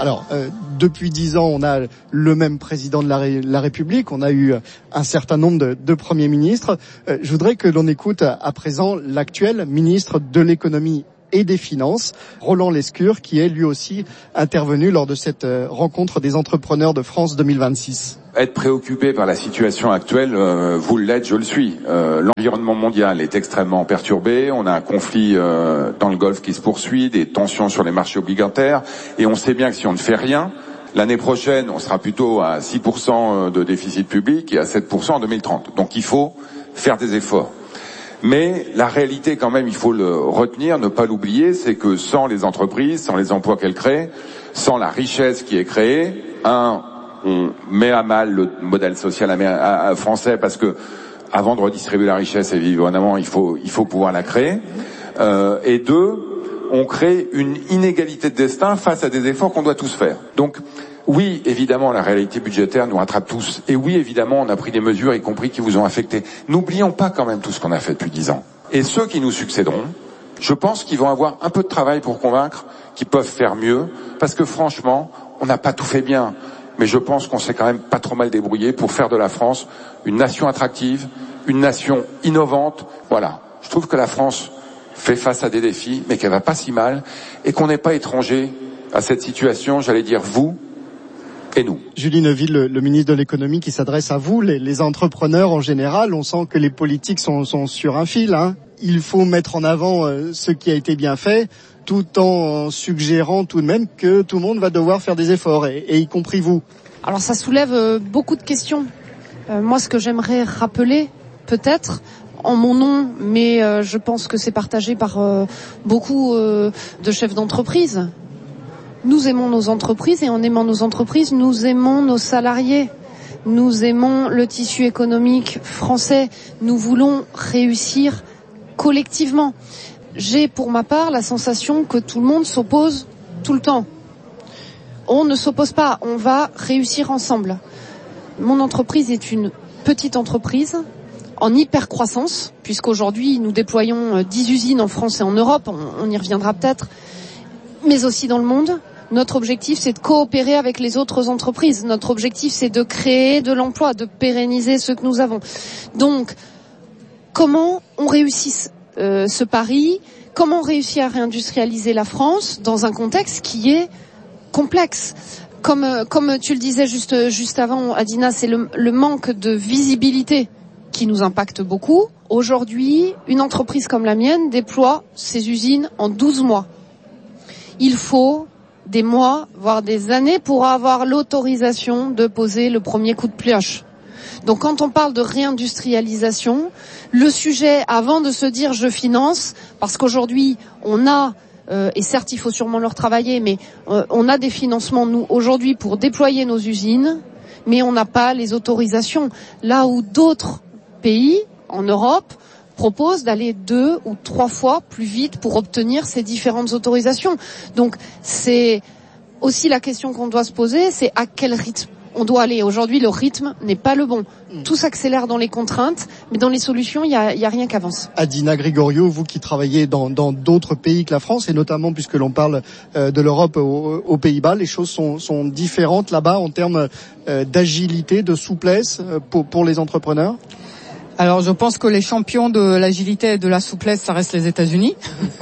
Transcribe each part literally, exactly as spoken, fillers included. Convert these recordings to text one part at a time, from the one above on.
Alors, euh, depuis dix ans, on a le même président de la, Ré- la République, on a eu un certain nombre de, de premiers ministres. Euh, je voudrais que l'on écoute à, à présent l'actuel ministre de l'économie et des Finances, Roland Lescure, qui est lui aussi intervenu lors de cette euh, rencontre des entrepreneurs de France deux mille vingt-six. Être préoccupé par la situation actuelle, euh, vous l'êtes, je le suis. Euh, l'environnement mondial est extrêmement perturbé. On a un conflit euh, dans le Golfe qui se poursuit, des tensions sur les marchés obligataires, et on sait bien que si on ne fait rien, l'année prochaine, on sera plutôt à six pour cent de déficit public et à sept pour cent en deux mille trente. Donc il faut faire des efforts. Mais la réalité, quand même, il faut le retenir, ne pas l'oublier, c'est que sans les entreprises, sans les emplois qu'elles créent, sans la richesse qui est créée, un, on met à mal le modèle social français parce que avant de redistribuer la richesse, évidemment, il faut il faut pouvoir la créer. Euh, et deux, on crée une inégalité de destin face à des efforts qu'on doit tous faire. Donc oui, évidemment, la réalité budgétaire nous rattrape tous. Et oui, évidemment, on a pris des mesures, y compris qui vous ont affecté. N'oublions pas quand même tout ce qu'on a fait depuis dix ans. Et ceux qui nous succéderont, je pense qu'ils vont avoir un peu de travail pour convaincre qu'ils peuvent faire mieux. Parce que franchement, on n'a pas tout fait bien. Mais je pense qu'on s'est quand même pas trop mal débrouillé pour faire de la France une nation attractive, une nation innovante. Voilà. Je trouve que la France fait face à des défis, mais qu'elle va pas si mal. Et qu'on n'est pas étranger à cette situation, j'allais dire vous, et nous. Julie Neuville, le, le ministre de l'économie, qui s'adresse à vous, les, les entrepreneurs en général. On sent que les politiques sont, sont sur un fil, hein. Il faut mettre en avant euh, ce qui a été bien fait, tout en suggérant tout de même que tout le monde va devoir faire des efforts, et, et y compris vous. Alors ça soulève euh, beaucoup de questions. Euh, moi, ce que j'aimerais rappeler, peut-être, en mon nom, mais euh, je pense que c'est partagé par euh, beaucoup euh, de chefs d'entreprise. Nous aimons nos entreprises, et en aimant nos entreprises, nous aimons nos salariés. Nous aimons le tissu économique français. Nous voulons réussir collectivement. J'ai pour ma part la sensation que tout le monde s'oppose tout le temps. On ne s'oppose pas, on va réussir ensemble. Mon entreprise est une petite entreprise en hyper-croissance, puisqu'aujourd'hui nous déployons dix usines en France et en Europe, on, on y reviendra peut-être, mais aussi dans le monde. Notre objectif, c'est de coopérer avec les autres entreprises. Notre objectif, c'est de créer de l'emploi, de pérenniser ce que nous avons. Donc, comment on réussit euh, ce pari? Comment on réussit à réindustrialiser la France dans un contexte qui est complexe? Comme, euh, comme tu le disais juste, juste avant, Adina, c'est le, le manque de visibilité qui nous impacte beaucoup. Aujourd'hui, une entreprise comme la mienne déploie ses usines en douze mois. Il faut des mois, voire des années pour avoir l'autorisation de poser le premier coup de pioche. Donc quand on parle de réindustrialisation, le sujet, avant de se dire je finance, parce qu'aujourd'hui on a, euh, et certes il faut sûrement leur travailler, mais euh, on a des financements nous aujourd'hui pour déployer nos usines, mais on n'a pas les autorisations. Là où d'autres pays en Europe propose d'aller deux ou trois fois plus vite pour obtenir ces différentes autorisations. Donc c'est aussi la question qu'on doit se poser, c'est à quel rythme on doit aller. Aujourd'hui, le rythme n'est pas le bon. Tout s'accélère dans les contraintes, mais dans les solutions, il y a, il y a rien qui avance. Adina Gregorio, vous qui travaillez dans, dans d'autres pays que la France, et notamment puisque l'on parle euh, de l'Europe aux, aux Pays-Bas, les choses sont, sont différentes là-bas en termes euh, d'agilité, de souplesse euh, pour, pour les entrepreneurs? Alors, je pense que les champions de l'agilité et de la souplesse, ça reste les États-Unis.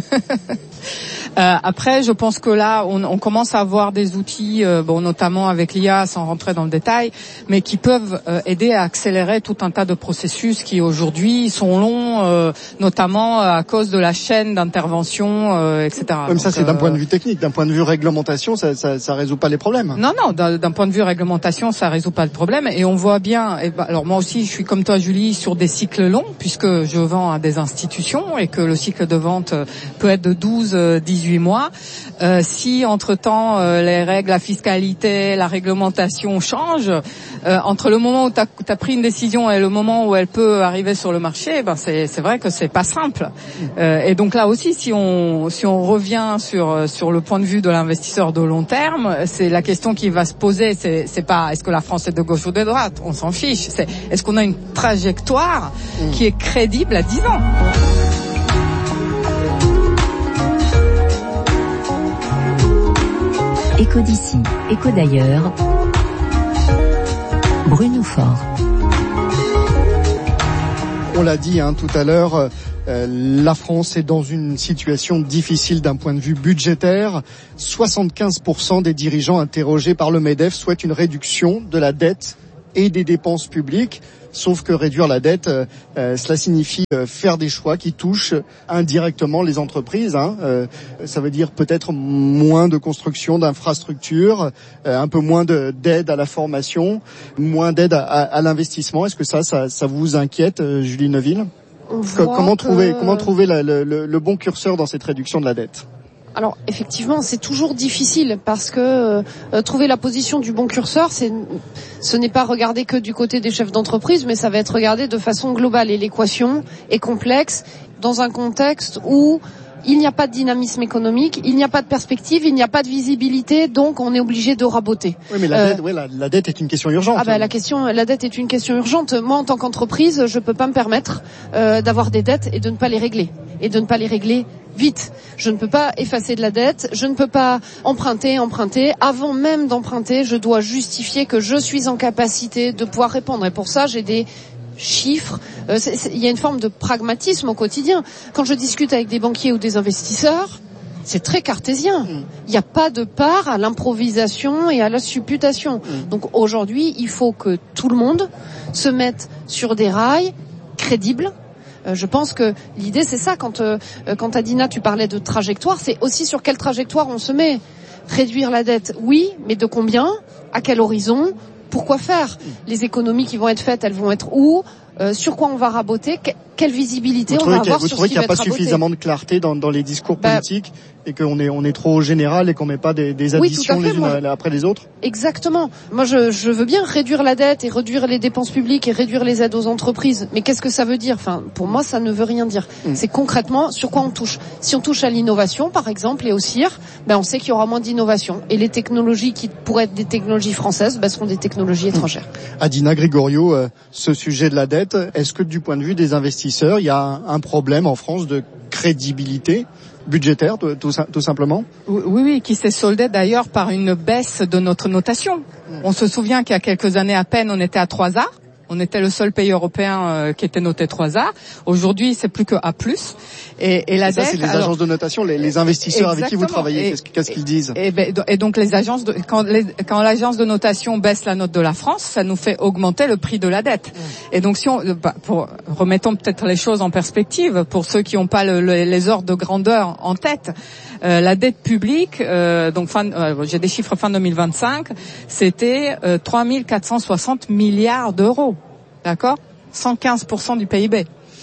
Euh, après, je pense que là, on, on commence à avoir des outils, euh, bon, notamment avec l'I A, sans rentrer dans le détail, mais qui peuvent euh, aider à accélérer tout un tas de processus qui aujourd'hui sont longs, euh, notamment à cause de la chaîne d'intervention, euh, et cetera. Comme ça, c'est d'un euh, point de vue technique, d'un point de vue réglementation, ça, ça, ça résout pas les problèmes. Non, non, d'un, d'un point de vue réglementation, ça résout pas le problème. Et on voit bien. Et ben, alors moi aussi, je suis comme toi, Julie, sur des cycles longs, puisque je vends à des institutions et que le cycle de vente peut être de douze, dix-huit mois. Euh, si entre-temps euh, les règles, la fiscalité, la réglementation changent, euh, entre le moment où tu as pris une décision et le moment où elle peut arriver sur le marché, ben c'est, c'est vrai que c'est pas simple. Euh, et donc là aussi, si on si on revient sur sur le point de vue de l'investisseur de long terme, c'est la question qui va se poser. C'est c'est pas est-ce que la France est de gauche ou de droite, on s'en fiche. C'est est-ce qu'on a une trajectoire qui est crédible à dix ans. Écho d'ici, écho d'ailleurs. Bruno Faure. On l'a dit hein, tout à l'heure, euh, la France est dans une situation difficile d'un point de vue budgétaire. soixante-quinze pour cent des dirigeants interrogés par le MEDEF souhaitent une réduction de la dette et des dépenses publiques. Sauf que réduire la dette, euh, euh, cela signifie euh, faire des choix qui touchent indirectement les entreprises. Hein. Euh, ça veut dire peut-être moins de construction d'infrastructures, euh, un peu moins de, d'aide à la formation, moins d'aide à, à, à l'investissement. Est-ce que ça, ça, ça vous inquiète, euh, Julie Neuville ? Comment trouver, que... comment trouver la, le, le, le bon curseur dans cette réduction de la dette ? Alors effectivement, c'est toujours difficile parce que euh, trouver la position du bon curseur, c'est, ce n'est pas regarder que du côté des chefs d'entreprise, mais ça va être regardé de façon globale. Et l'équation est complexe dans un contexte où il n'y a pas de dynamisme économique, il n'y a pas de perspective, il n'y a pas de visibilité, donc on est obligé de raboter. Oui, mais la, euh, dette, ouais, la, la dette est une question urgente. Ah bah la question, la dette est une question urgente. Moi, en tant qu'entreprise, je peux pas me permettre euh, d'avoir des dettes et de ne pas les régler, et de ne pas les régler vite. Je ne peux pas effacer de la dette, je ne peux pas emprunter, emprunter. Avant même d'emprunter, je dois justifier que je suis en capacité de pouvoir répondre. Et pour ça, j'ai des chiffres. Euh, c'est, c'est, il y a une forme de pragmatisme au quotidien. Quand je discute avec des banquiers ou des investisseurs, c'est très cartésien. Mm. Il n'y a pas de part à l'improvisation et à la supputation. Mm. Donc aujourd'hui, il faut que tout le monde se mette sur des rails crédibles. Euh, je pense que l'idée, c'est ça. Quand, euh, quand Adina, tu parlais de trajectoire, c'est aussi sur quelle trajectoire on se met. Réduire la dette, oui, mais de combien ? À quel horizon ? Pourquoi faire ? Les économies qui vont être faites, elles vont être où ? euh, Sur quoi on va raboter ? Que, Quelle visibilité on va avoir sur ce qui va être raboté ? Vous trouvez qu'il n'y a pas suffisamment de clarté dans, dans les discours bah, politiques et qu'on est, on est trop général et qu'on met pas des, des additions oui, les unes moi, après les autres ? Exactement. Moi, je, je veux bien réduire la dette et réduire les dépenses publiques et réduire les aides aux entreprises. Mais qu'est-ce que ça veut dire ? Enfin, pour moi, ça ne veut rien dire. Mm. C'est concrètement sur quoi on touche. Si on touche à l'innovation, par exemple, et au C I R, ben on sait qu'il y aura moins d'innovation. Et les technologies qui pourraient être des technologies françaises, ben seront des technologies étrangères. Mm. Adina Gregorio, euh, ce sujet de la dette, est-ce que du point de vue des investisseurs, il y a un, un problème en France de crédibilité budgétaire, tout, tout, tout simplement ? Oui, oui, qui s'est soldé d'ailleurs par une baisse de notre notation. On se souvient qu'il y a quelques années à peine, on était à trois A. On était le seul pays européen euh, qui était noté trois A. Aujourd'hui, c'est plus que A plus. Et, et la et ça, dette, c'est les alors, agences de notation, les, les investisseurs avec qui vous travaillez. Et, qu'est-ce, qu'est-ce qu'ils disent ? et, et, et donc les agences, de, quand, les, quand l'agence de notation baisse la note de la France, ça nous fait augmenter le prix de la dette. Mmh. Et donc si on, bah, pour, remettons peut-être les choses en perspective pour ceux qui n'ont pas le, le, les ordres de grandeur en tête. Euh, la dette publique, euh, donc fin, euh, j'ai des chiffres fin deux mille vingt-cinq, c'était euh, trois mille quatre cent soixante milliards d'euros. D'accord ? cent quinze pour cent du P I B.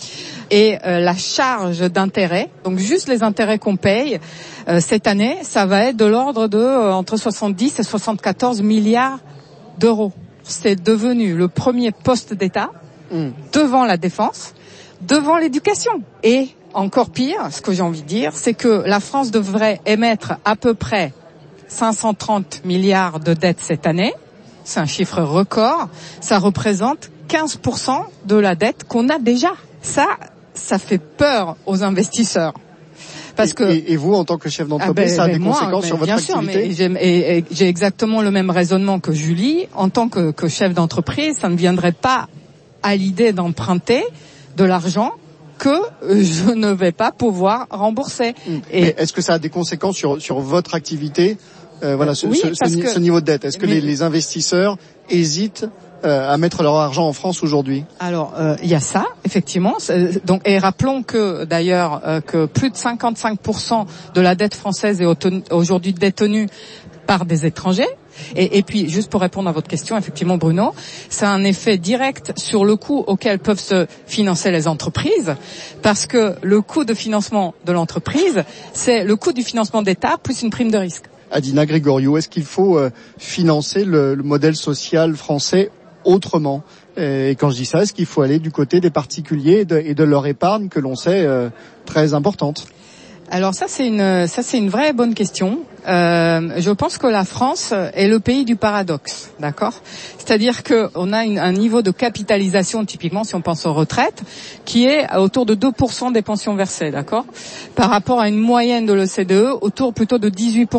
Et euh, la charge d'intérêt, donc juste les intérêts qu'on paye, euh, cette année, ça va être de l'ordre de euh, entre soixante-dix et soixante-quatorze milliards d'euros. C'est devenu le premier poste d'État mmh. devant la défense, devant l'éducation. Et encore pire, ce que j'ai envie de dire, c'est que la France devrait émettre à peu près cinq cent trente milliards de dettes cette année. C'est un chiffre record. Ça représente quinze pour cent de la dette qu'on a déjà. Ça, ça fait peur aux investisseurs. Parce que et, et vous, en tant que chef d'entreprise, ah ben, ça a des moi, conséquences sur votre bien activité. Bien sûr, mais j'ai, et, et, j'ai exactement le même raisonnement que Julie. En tant que, que chef d'entreprise, ça ne viendrait pas à l'idée d'emprunter de l'argent que je ne vais pas pouvoir rembourser. Mmh. Et mais est-ce que ça a des conséquences sur, sur votre activité ? euh, Voilà, ce, oui, ce, ce, que, ce niveau de dette. Est-ce que mais, les, les investisseurs hésitent Euh, à mettre leur argent en France aujourd'hui ? Alors, il euh, y a ça, effectivement. Donc, et rappelons que, d'ailleurs, euh, que plus de cinquante-cinq pour cent de la dette française est aujourd'hui détenue par des étrangers. Et, et puis, juste pour répondre à votre question, effectivement, Bruno, ça a un effet direct sur le coût auquel peuvent se financer les entreprises, parce que le coût de financement de l'entreprise, c'est le coût du financement d'État plus une prime de risque. Adina Gregorio, est-ce qu'il faut euh, financer le, le modèle social français autrement ? Et quand je dis ça, est-ce qu'il faut aller du côté des particuliers et de, et de leur épargne que l'on sait euh, très importante ? Alors ça c'est une ça c'est une vraie bonne question. Euh, je pense que la France est le pays du paradoxe, d'accord ? C'est-à-dire que on a une, un niveau de capitalisation typiquement si on pense aux retraites qui est autour de deux pour cent des pensions versées, d'accord ? Par rapport à une moyenne de l'O C D E autour plutôt de dix-huit pour cent.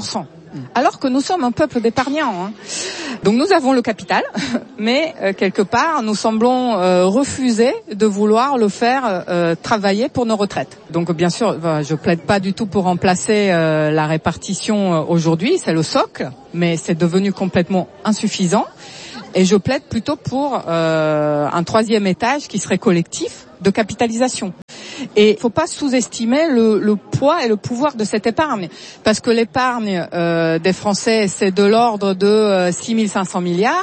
alors que nous sommes un peuple d'épargnants. Hein. Donc nous avons le capital, mais euh, quelque part nous semblons euh, refuser de vouloir le faire euh, travailler pour nos retraites. Donc bien sûr, bah, je plaide pas du tout pour remplacer euh, la répartition euh, aujourd'hui, c'est le socle, mais c'est devenu complètement insuffisant. Et je plaide plutôt pour euh, un troisième étage qui serait collectif de capitalisation. Et il faut pas sous-estimer le, le poids et le pouvoir de cette épargne, parce que l'épargne euh, des Français, c'est de l'ordre de euh, six mille cinq cents milliards.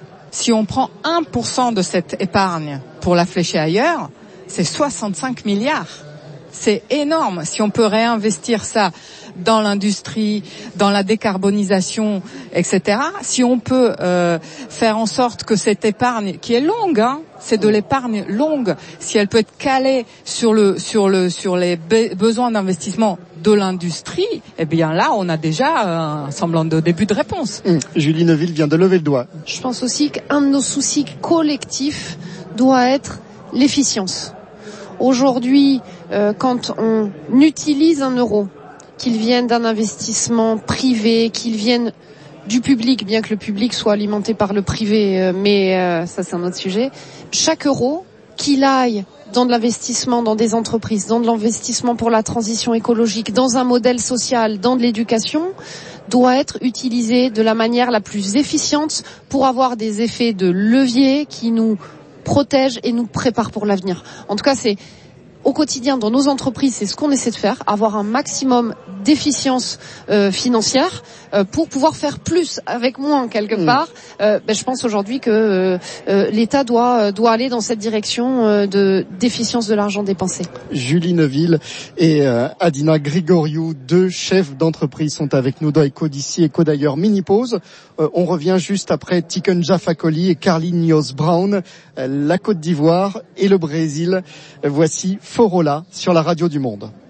Si on prend un pour cent de cette épargne pour la flécher ailleurs, c'est soixante-cinq milliards. C'est énorme. Si on peut réinvestir ça dans l'industrie, dans la décarbonisation, et cetera. Si on peut euh, faire en sorte que cette épargne, qui est longue, hein, c'est de l'épargne longue, si elle peut être calée sur le sur le sur les be- besoins d'investissement de l'industrie, eh bien là, on a déjà un semblant de début de réponse. Mmh. Julie Neuville vient de lever le doigt. Je pense aussi qu'un de nos soucis collectifs doit être l'efficience. Aujourd'hui, euh, quand on utilise un euro, qu'il vienne d'un investissement privé, qu'il vienne du public, bien que le public soit alimenté par le privé, euh, mais euh, ça c'est un autre sujet. Chaque euro, qu'il aille dans de l'investissement dans des entreprises, dans de l'investissement pour la transition écologique, dans un modèle social, dans de l'éducation, doit être utilisé de la manière la plus efficiente pour avoir des effets de levier qui nous protègent et nous préparent pour l'avenir. En tout cas, c'est au quotidien dans nos entreprises, c'est ce qu'on essaie de faire, avoir un maximum d'efficience euh, financière euh, pour pouvoir faire plus avec moins quelque mmh. part. Euh, ben, je pense aujourd'hui que euh, euh, l'État doit doit aller dans cette direction euh, de d'efficience de l'argent dépensé. Julie Neuville et euh, Adina Grigoriou, deux chefs d'entreprise, sont avec nous dans Echo d'ici, Echo d'ailleurs. Mini pause. Euh, on revient juste après Tiken Jah Fakoly et Carlinhos Brown, euh, la Côte d'Ivoire et le Brésil. Euh, voici Forola sur la radio du Monde.